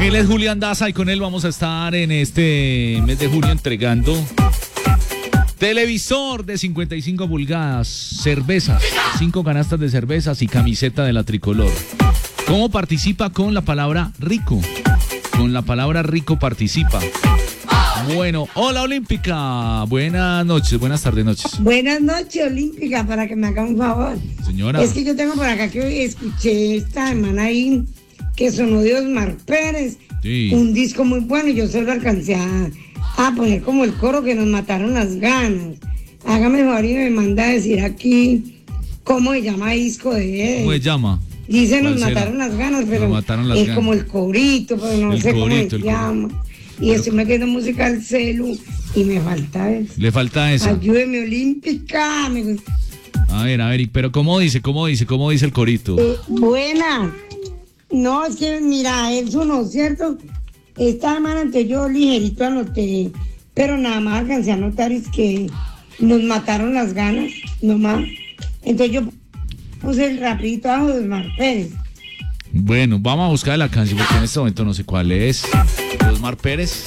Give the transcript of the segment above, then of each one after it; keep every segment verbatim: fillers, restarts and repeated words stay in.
Él es Julián Daza y con él vamos a estar en este mes de junio entregando televisor de cincuenta y cinco pulgadas, cervezas, cinco canastas de cervezas y camiseta de la tricolor. ¿Cómo participa? Con la palabra rico. Con la palabra rico participa. Bueno, hola Olímpica. Buenas noches, buenas tardes, noches. Buenas noches, Olímpica, para que me haga un favor. Señora. Es que yo tengo por acá que hoy escuché esta semana ahí que sonó de Osmar Pérez. Sí. Un disco muy bueno y yo solo alcancé a, a poner como el coro que nos mataron las ganas. Hágame favor y me manda a decir aquí cómo se llama el disco de él. ¿Cómo se llama? Dice nos ¿Cuál será? mataron las ganas, pero mataron las es ganas. como el corito, pero no El sé corito, cómo el se llama. Y Pero- estoy metiendo música al celu y me falta eso. Le falta eso. Ayúdeme, Olímpica. Me gusta. A ver, a ver, pero ¿cómo dice? ¿Cómo dice? ¿Cómo dice el corito? Eh, buena. No, es que mira, eso no es cierto. Esta semana antes yo ligerito anoté, pero nada más alcancé a anotar es que nos mataron las ganas, nomás. Entonces yo puse el rapidito abajo de Osmar Pérez. Bueno, vamos a buscar la canción porque en este momento no sé cuál es. De Osmar Pérez.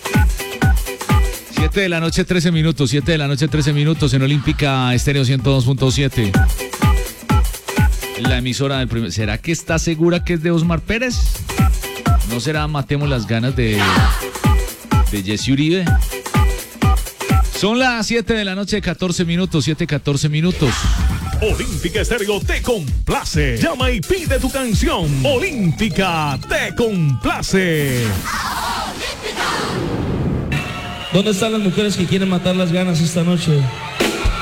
siete de la noche, trece minutos. siete de la noche, trece minutos en Olímpica Estéreo ciento dos punto siete. La emisora del primer. ¿Será que está segura que es de Osmar Pérez? ¿No será Matemos las ganas de, de Jesse Uribe? Son las siete de la noche, catorce minutos. siete, catorce minutos. Olímpica Estéreo te complace. Llama y pide tu canción. Olímpica te complace. ¿Dónde están las mujeres que quieren matar las ganas esta noche?